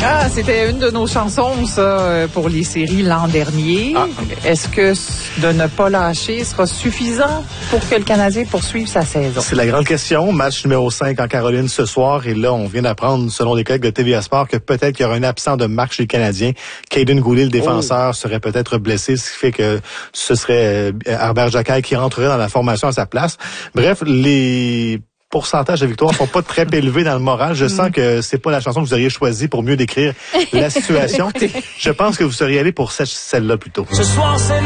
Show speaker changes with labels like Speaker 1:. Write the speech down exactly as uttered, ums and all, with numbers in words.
Speaker 1: Ah, c'était une de nos chansons, ça, pour les séries l'an dernier. Ah. Est-ce que de ne pas lâcher sera suffisant pour que le Canadien poursuive sa saison?
Speaker 2: C'est la grande question. Match numéro cinq en Caroline ce soir. Et là, on vient d'apprendre, selon les collègues de T V A Sport, que peut-être qu'il y aura un absent de marque chez les Canadiens. Caden Goulet, le défenseur, oh. serait peut-être blessé, ce qui fait que ce serait Herbert Jacquet qui rentrerait dans la formation à sa place. Bref, les pourcentages de victoire sont pas très élevés dans le moral. Je sens que c'est pas la chanson que vous auriez choisie pour mieux décrire la situation. Je pense que vous seriez allé pour cette, celle-là plutôt. Ce soir, c'est